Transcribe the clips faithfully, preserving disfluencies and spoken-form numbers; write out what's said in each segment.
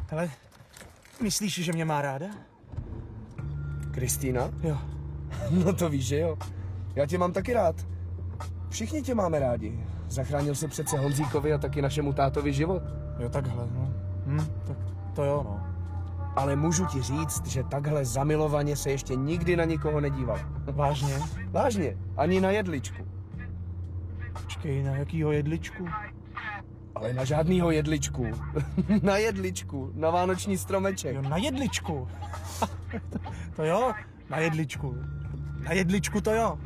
Hele, myslíš, že mě má ráda? Kristýna? Jo. No to víš, že jo. Já tě mám taky rád. Všichni tě máme rádi. Zachránil se přece Honzíkovi a taky našemu tátovi život. Jo, takhle, no. Hm, tak to jo, no. Ale můžu ti říct, že takhle zamilovaně se ještě nikdy na nikoho nedíval. Vážně? Vážně, ani na jedličku. Počkej, na jakýho jedličku? Ale na žádnýho jedličku. Na jedličku, na vánoční stromeček. Jo, na jedličku. to, to jo, na jedličku. Na jedličku to jo.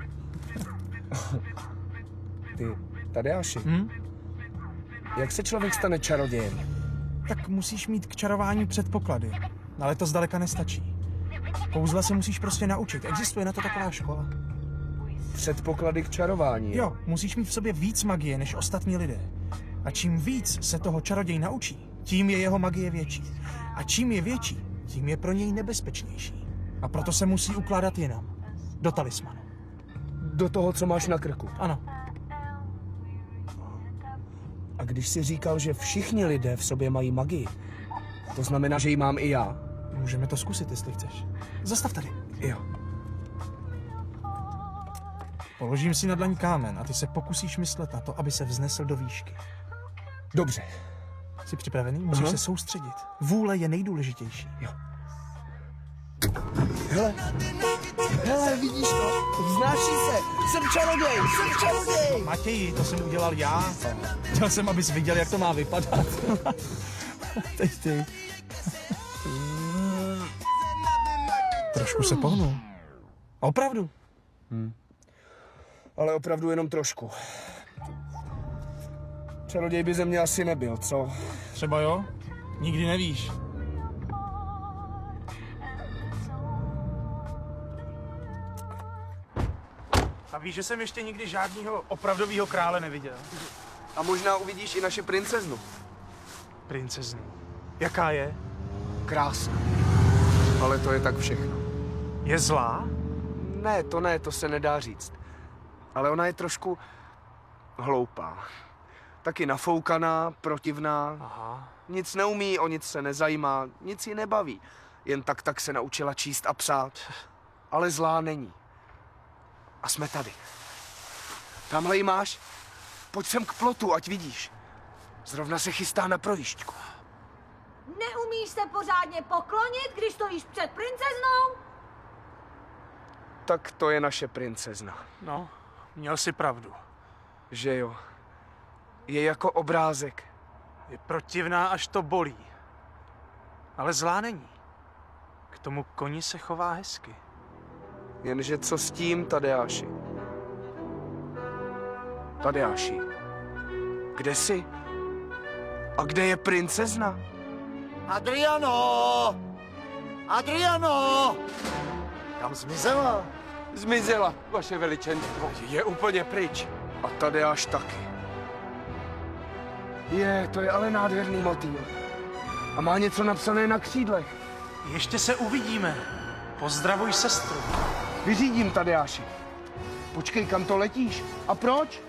Ty, Tadeáši, Hm? jak se člověk stane čarodějem? Tak musíš mít k čarování předpoklady. Ale to zdaleka nestačí. Kouzla se musíš prostě naučit. Existuje na to taková škola. Předpoklady k čarování. Jo, musíš mít v sobě víc magie než ostatní lidé. A čím víc se toho čaroděj naučí, tím je jeho magie větší. A čím je větší, tím je pro něj nebezpečnější. A proto se musí ukládat jinam. Do talismanu. Do toho, co máš na krku. Ano. A když jsi říkal, že všichni lidé v sobě mají magii, to znamená, že ji mám i já. Můžeme to zkusit, jestli chceš. Zastav tady. Jo. Položím si na dlaň kámen a ty se pokusíš myslet na to, aby se vznesl do výšky. Dobře. Jsi připravený? Musíš Aha. se soustředit. Vůle je nejdůležitější. Jo. Hele, hele, vidíš to? Vznáší se. Jsem čaroděj, jsem čaroděj. Matěji, to jsem udělal já. Chtěl jsem, abys viděl, jak to má vypadat. Teď ty. Trošku se pohnu. Opravdu. Hmm. Ale opravdu jenom trošku. Čaroděj by ze mě asi nebyl, co? Třeba jo? Nikdy nevíš. A víš, že jsem ještě nikdy žádného opravdového krále neviděl? A možná uvidíš i naši princeznu. Princeznu. Jaká je? Krásná. Ale to je tak všechno. Je zlá? Ne, to ne, to se nedá říct. Ale ona je trošku hloupá. Taky nafoukaná, protivná. Aha. Nic neumí, o nic se nezajímá, nic ji nebaví. Jen tak tak se naučila číst a psát. Ale zlá není. A jsme tady. Tamhle ji máš. Pojď sem k plotu, ať vidíš. Zrovna se chystá na projížďku. Neumíš se pořádně poklonit, když stojíš před princeznou? Tak to je naše princezna. No, měl jsi pravdu. Že jo. Je jako obrázek. Je protivná, až to bolí. Ale zlá není. K tomu koni se chová hezky. Jenže co s tím, Tadeáši? Tadeáši, kde jsi? A kde je princezna? Adriano! Adriano! Kam zmizela? Zmizela, vaše veličenstvo. Je úplně pryč. A Tadeáš taky. Je, to je ale nádherný motýl. A má něco napsané na křídlech. Ještě se uvidíme. Pozdravuj sestru. Vyřídím, Tadeáši. Počkej, kam to letíš? A proč?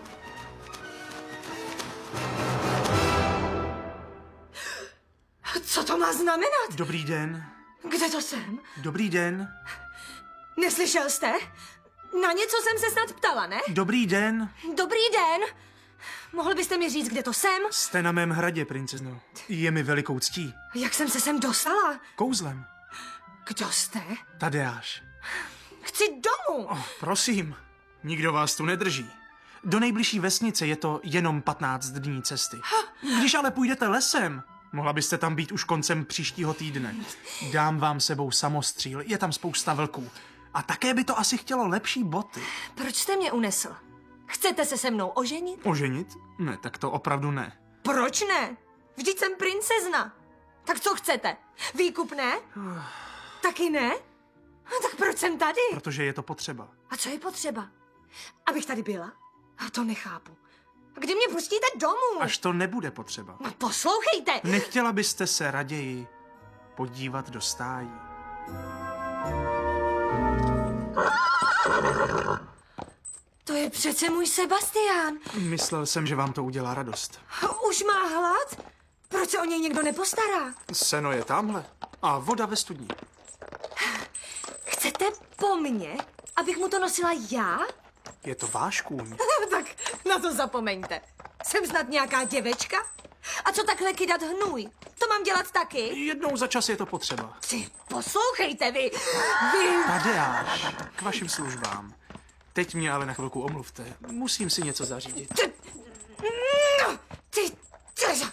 Co to má znamenat? Dobrý den. Kde to jsem? Dobrý den. Neslyšel jste? Na něco jsem se snad ptala, ne? Dobrý den. Dobrý den. Mohl byste mi říct, kde to jsem? Jste na mém hradě, princezno. Je mi velikou ctí. Jak jsem se sem dostala? Kouzlem. Kdo jste? Tadeáš. Chci domů. Oh, prosím, nikdo vás tu nedrží. Do nejbližší vesnice je to jenom patnáct dní cesty. Když ale půjdete lesem, mohla byste tam být už koncem příštího týdne. Dám vám sebou samostříl, je tam spousta vlků. A také by to asi chtělo lepší boty. Proč jste mě unesl? Chcete se se mnou oženit? Oženit? Ne, tak to opravdu ne. Proč ne? Vždyť jsem princezna. Tak co chcete? Výkup ne? Taky ne? No, tak proč jsem tady? Protože je to potřeba. A co je potřeba? Abych tady byla? A to nechápu. A kdy mě pustíte domů? Až to nebude potřeba. No poslouchejte! Nechtěla byste se raději podívat do stájí? To je přece můj Sebastián. Myslel jsem, že vám to udělá radost. Už má hlad? Proč se o něj někdo nepostará? Seno je tamhle a voda ve studni. Chcete po mně, abych mu to nosila já? Je to váš kůň. Tak na to zapomeňte. Jsem snad nějaká děvečka? A co takhle kydat hnůj? To mám dělat taky? Jednou za čas je to potřeba. Ty, poslouchejte vy! Vy! Tadeáš, k vašim službám. Teď mě ale na chvilku omluvte. Musím si něco zařídit. Ty, ty, ty.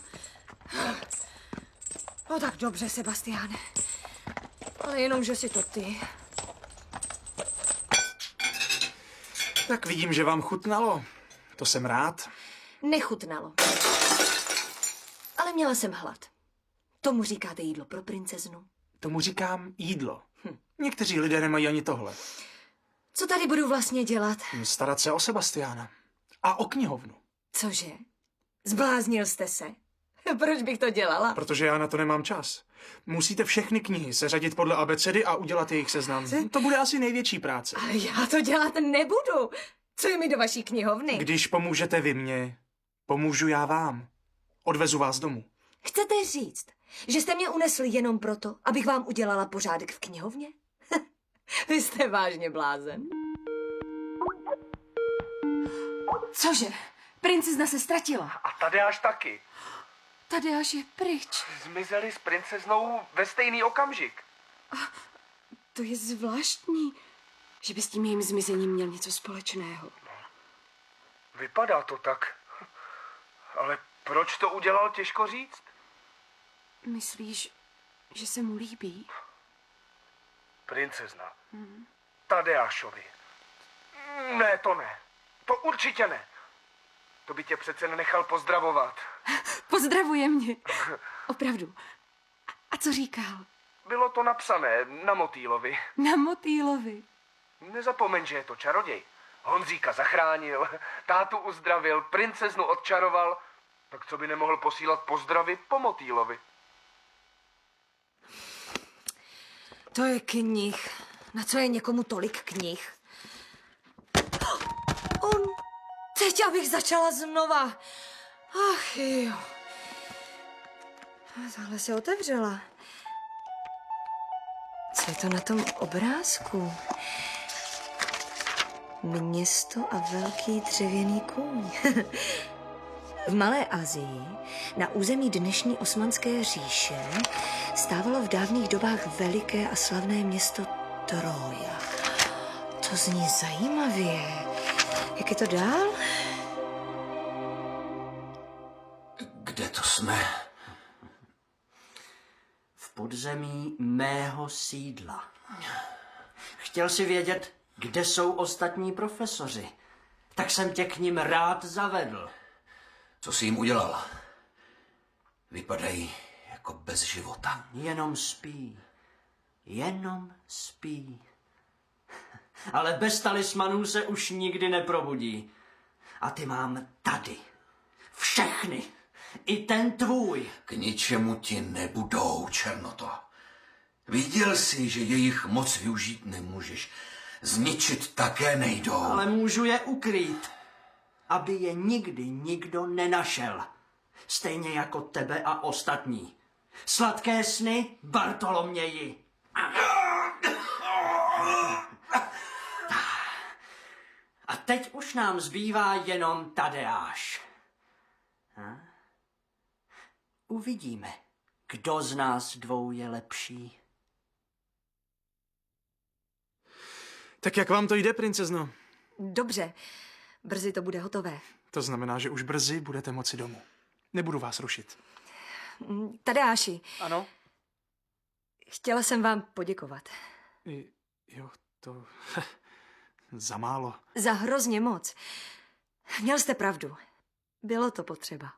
No tak dobře, Sebastiáne. Ale jenom, že si to ty. Tak vidím, že vám chutnalo. To jsem rád. Nechutnalo. Ale měla jsem hlad. Tomu říkáte jídlo pro princeznu? Tomu říkám jídlo. Hm. Někteří lidé nemají ani tohle. Co tady budu vlastně dělat? Starat se o Sebastiána. A o knihovnu. Cože? Zbláznil jste se? Proč bych to dělala? Protože já na to nemám čas. Musíte všechny knihy seřadit podle abecedy a udělat jejich seznam. To bude asi největší práce. Ale já to dělat nebudu. Co je mi do vaší knihovny? Když pomůžete vy mně, pomůžu já vám. Odvezu vás domů. Chcete říct, že jste mě unesli jenom proto, abych vám udělala pořádek v knihovně? Vy jste vážně blázen. Cože? Princezna se ztratila. A Tadeáš taky. Tadeáš je pryč. Zmizeli s princeznou ve stejný okamžik. To je zvláštní, že by s tím jejím zmizením měl něco společného. Vypadá to tak. Ale proč to udělal, těžko říct. Myslíš, že se mu líbí? Princezna. Hmm. Tadeášovi. Ne, to ne. To určitě ne. To by tě přece nenechal pozdravovat. Pozdravuje mě. Opravdu. A co říkal? Bylo to napsané na motýlovi. Na motýlovi. Nezapomeň, že je to čaroděj. Honzíka zachránil, tátu uzdravil, princeznu odčaroval. Tak co by nemohl posílat pozdravy po motýlovi? To je knih. Na co je někomu tolik knih? On... Teď abych začala znova. Ach jo. Tahle se otevřela. Co je to na tom obrázku? Město a velký dřevěný kůň. V Malé Asii, na území dnešní Osmanské říše, stávalo v dávných dobách veliké a slavné město Trója. To zní zajímavě. Jak je to dál? Kde to jsme? V podzemí mého sídla. Chtěl si vědět, kde jsou ostatní profesoři. Tak jsem tě k nim rád zavedl. Co jsi jim udělal? Vypadají jako bez života. Jenom spí. Jenom spí. Ale bez talismanů se už nikdy neprobudí. A ty mám tady. Všechny. I ten tvůj. K ničemu ti nebudou, Černoto. Viděl jsi, že jejich moc využít nemůžeš. Zničit také nejdou. Ale můžu je ukrýt, aby je nikdy nikdo nenašel. Stejně jako tebe a ostatní. Sladké sny, Bartoloměji. A teď už nám zbývá jenom Tadeáš. Ha? Uvidíme, kdo z nás dvou je lepší. Tak jak vám to jde, princezno? Dobře, brzy to bude hotové. To znamená, že už brzy budete moci domů. Nebudu vás rušit. Tadeáši. Ano? Chtěla jsem vám poděkovat. I, jo, to... za málo. Za hrozně moc. Měl jste pravdu. Bylo to potřeba.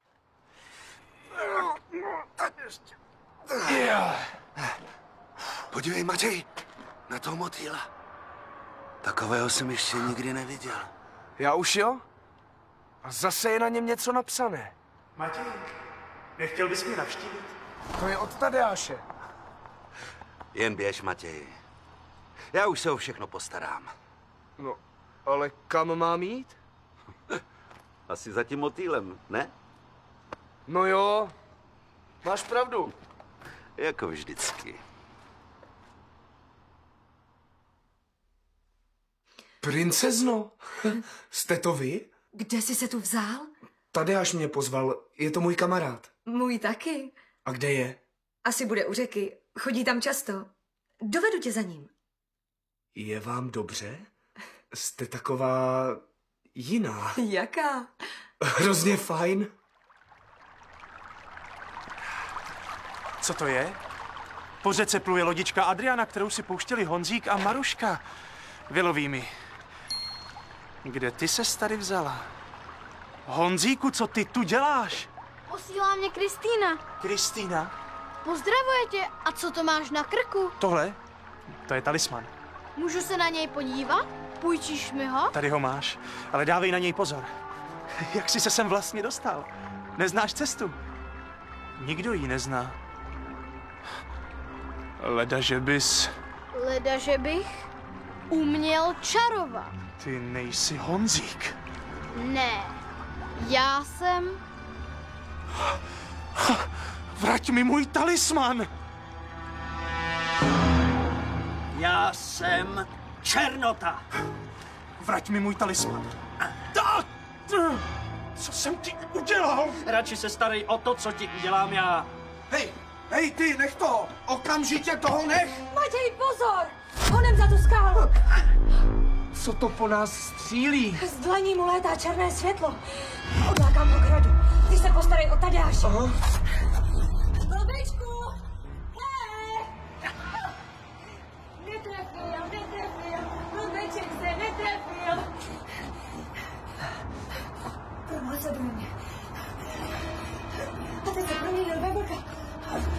Podívej, Matěj, na toho motýla. Takového jsem ještě nikdy neviděl. Já už jo? A zase je na něm něco napsané. Matěj, nechtěl bys mě navštívit? To je od Tadeáše. Jen běž, Matěj. Já už se o všechno postarám. No, ale kam mám jít? Asi za tím motýlem, ne? No jo, Máš pravdu. Jako vždycky. Princezno, jste to vy? Kde jsi se tu vzal? Tadeáš mě pozval, je to můj kamarád. Můj taky. A kde je? Asi bude u řeky. Chodí tam často. Dovedu tě za ním. Je vám dobře? Jste taková jiná. Jaká? Hrozně fajn. Co to je? Po řece pluje lodička Adriana, kterou si pouštěli Honzík a Maruška. Vyloví mi. Kde ty ses tady vzala? Honzíku, co ty tu děláš? Posílá mě Kristýna. Kristýna? Pozdravuje tě. A co to máš na krku? Tohle? To je talisman. Můžu se na něj podívat? Půjčíš mi ho? Tady ho máš, ale dávej na něj pozor. Jak jsi se sem vlastně dostal? Neznáš cestu? Nikdo ji nezná. Leda, že bys... Leda, že bych uměl čarovat. Ty nejsi Honzík. Ne, já jsem... Vrať mi můj talisman! Já jsem Černota. Vrať mi můj talisman. Tak! Co jsem ti udělal? Radši se starej o to, co ti udělám já. Hej, hej ty, nech to! Okamžitě toho nech! Matěj, pozor! Honem za tu skálu! Co to po nás střílí? Z dlaní mu létá černé světlo. Odlákám ho k hradu. Ty se postarej o Tadeáše. Aha.